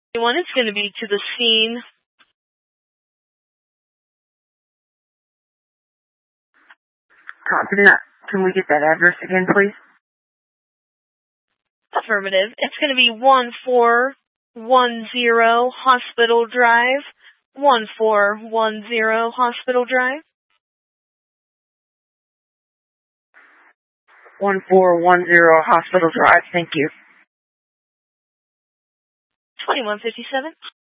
It's going to be to the scene. Copy that. Can we get that address again, please? Affirmative. It's going to be 1410 Hospital Drive. 1410 Hospital Drive. 1410 Hospital Drive. Thank you. 2157.